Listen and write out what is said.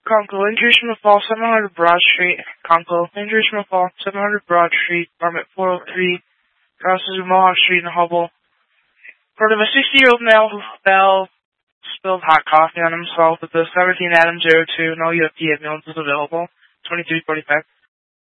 Conkle, injuries from the fall, 700 Broad Street. Conkle, injuries from the fall, 700 Broad Street, apartment 403, crosses of Mohawk Street in Hubble. Report of a 60-year-old male who spilled hot coffee on himself with the 17 Adam 02, no UFD ambulance is available, 2345.